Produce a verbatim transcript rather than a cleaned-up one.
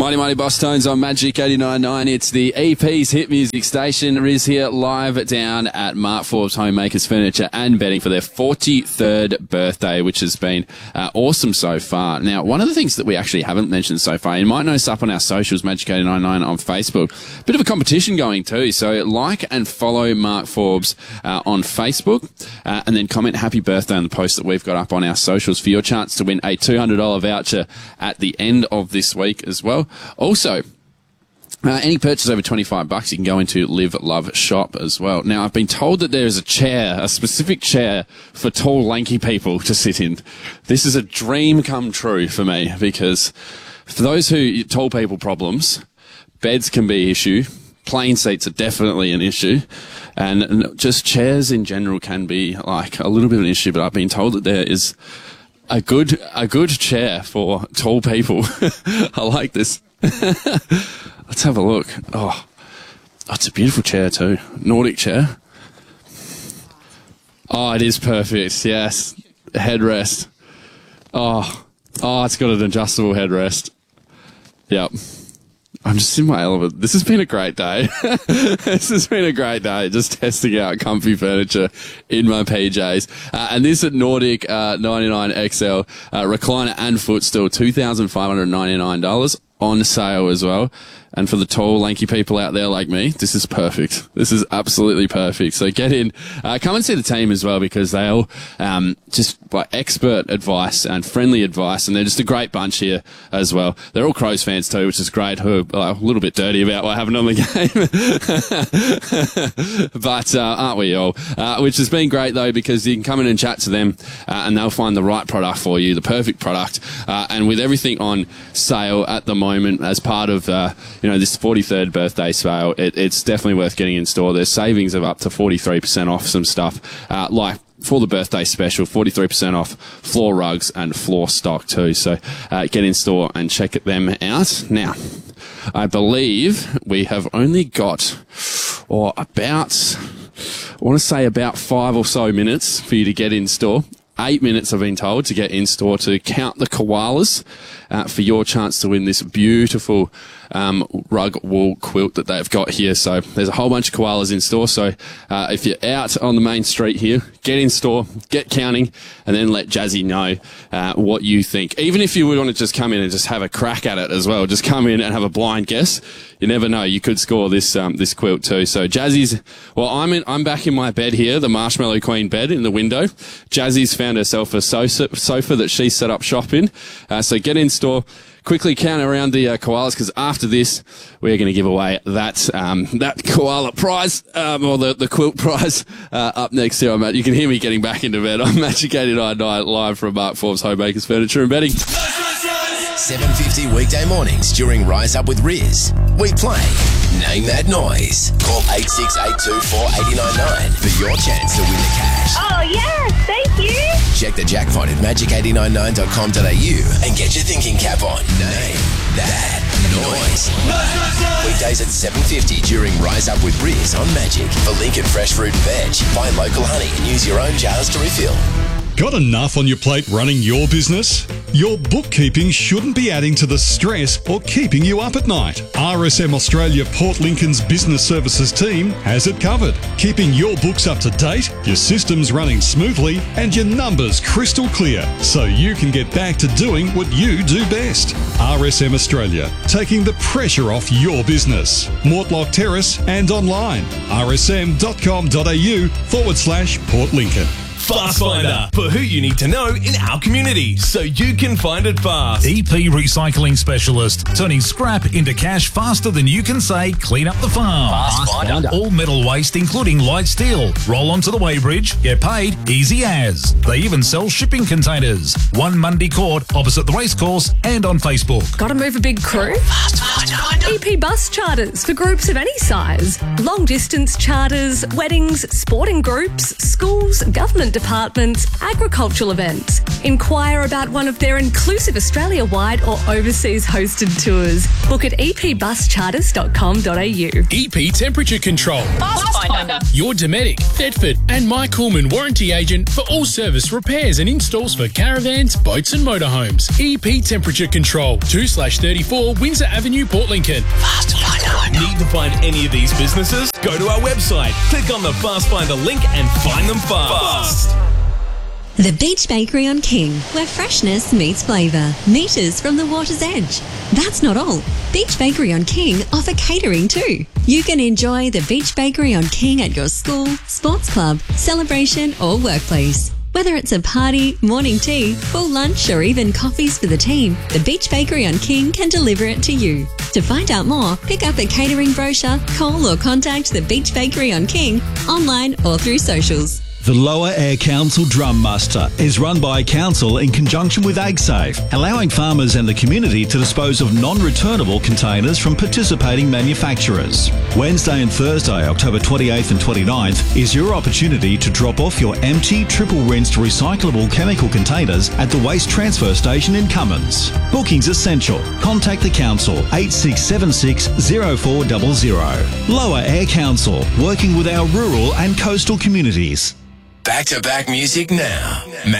Mighty Mighty Boss Tones on Magic eighty-nine point nine. It's the E P's Hit Music Station. Riz here live down at Mark Forbes Homemakers Furniture and Bedding for their forty-third birthday, which has been uh, awesome so far. Now, one of the things that we actually haven't mentioned so far, you might notice up on our socials, Magic eighty-nine point nine on Facebook, bit of a competition going too. So like and follow Mark Forbes uh, on Facebook uh, and then comment happy birthday on the post that we've got up on our socials for your chance to win a two hundred dollars voucher at the end of this week as well. Also, Uh, any purchase over twenty-five bucks, you can go into Live, Love, Shop as well. Now, I've been told that there is a chair, a specific chair for tall, lanky people to sit in. This is a dream come true for me because for those who, tall people problems, beds can be an issue. Plane seats are definitely an issue. And just chairs in general can be like a little bit of an issue, but I've been told that there is a good, a good chair for tall people. I like this. Let's have a look. Oh, it's a beautiful chair too. Nordic chair. Oh, it is perfect. Yes. Headrest. Oh, oh, it's got an adjustable headrest. Yep. I'm just in my element. This has been a great day. This has been a great day, just testing out comfy furniture in my P Js. Uh, and this at Nordic uh, ninety-nine X L uh, recliner and footstool, two thousand five hundred ninety-nine dollars on sale as well. And for the tall, lanky people out there like me, this is perfect. This is absolutely perfect. So get in, uh, come and see the team as well because they'll um, just like expert advice and friendly advice, and they're just a great bunch here as well. They're all Crows fans too, which is great. Who are uh, a little bit dirty about what happened on the game, but uh, aren't we all? Uh, which has been great though because you can come in and chat to them, uh, and they'll find the right product for you, the perfect product. Uh, and with everything on sale at the moment as part of uh, you know, this forty-third birthday sale, it, it's definitely worth getting in store. There's savings of up to forty-three percent off some stuff, uh, like for the birthday special, forty-three percent off floor rugs and floor stock too. So uh, get in store and check them out. Now, I believe we have only got, or about, I want to say about five or so minutes for you to get in store. Eight minutes, I've been told, to get in store to count the koalas uh, for your chance to win this beautiful um, rug wool quilt that they've got here. So there's a whole bunch of koalas in store. So uh, if you're out on the main street here, get in store, get counting, and then let Jazzy know uh, what you think. Even if you would want to just come in and just have a crack at it as well, just come in and have a blind guess. You never know, you could score this um, this quilt too. So Jazzy's, well, I'm in, I'm back in my bed here, the Marshmallow Queen bed in the window. Jazzy's found herself a sofa, sofa that she set up shop in. Uh, so get in store, quickly count around the uh, koalas, because after this we're going to give away that um, that koala prize, um, or the, the quilt prize uh, up next here. I'm at, you can hear me getting back into bed. I'm Magic eighty-nine point nine live from Mark Forbes Homemakers Furniture and Bedding. seven fifty weekday mornings during Rise Up with Riz. We play Name That Noise. Call eight six eight two four eight nine nine for your chance to win the cash. Oh, yes, thank you. Check the jackpot at magic eight nine nine dot com dot a u and get your thinking cap on. Name That Noise. Weekdays at seven fifty during Rise Up with Riz on Magic. For Lincoln Fresh Fruit and Veg, buy local honey and use your own jars to refill. Got enough on your plate running your business? Your bookkeeping shouldn't be adding to the stress or keeping you up at night. R S M Australia Port Lincoln's Business Services team has it covered, keeping your books up to date, your systems running smoothly, and your numbers crystal clear so you can get back to doing what you do best. R S M Australia, taking the pressure off your business. Mortlock Terrace and online. r s m dot com dot a u forward slash Port Lincoln. Fast Finder, for who you need to know in our community, so you can find it fast. E P Recycling Specialist, turning scrap into cash faster than you can say clean up the farm. Fast Finder. All metal waste, including light steel. Roll onto the weighbridge, get paid easy as. They even sell shipping containers. One Mundy Court, opposite the racecourse, and on Facebook. Got to move a big crew? Fast Finder. E P Bus Charters for groups of any size. Long distance charters, weddings, sporting groups, schools, government Government departments, agricultural events. Inquire about one of their inclusive Australia-wide or overseas hosted tours. Book at e p bus charters dot com dot a u. E P Temperature Control. Fastfinder. Your Dometic, Thetford and Mike Coolman warranty agent for all service repairs and installs for caravans, boats and motorhomes. E P Temperature Control, two slash thirty-four Windsor Avenue, Port Lincoln. Fastfinder. Need to find any of these businesses? Go to our website, click on the Fastfinder link and find them fast. The Beach Bakery on King, where freshness meets flavour. Metres from the water's edge. That's not all. Beach Bakery on King offer catering too. You can enjoy the Beach Bakery on King at your school, sports club, celebration or workplace. Whether it's a party, morning tea, full lunch or even coffees for the team, the Beach Bakery on King can deliver it to you. To find out more, pick up a catering brochure, call or contact the Beach Bakery on King online or through socials. The Lower Air Council Drum Muster is run by Council in conjunction with AgSafe, allowing farmers and the community to dispose of non-returnable containers from participating manufacturers. Wednesday and Thursday, October twenty-eighth and twenty-ninth, is your opportunity to drop off your empty, triple-rinsed recyclable chemical containers at the Waste Transfer Station in Cummins. Bookings essential. Contact the Council, eight six seven six, zero four zero zero. Lower Air Council, working with our rural and coastal communities. Back-to-back music now.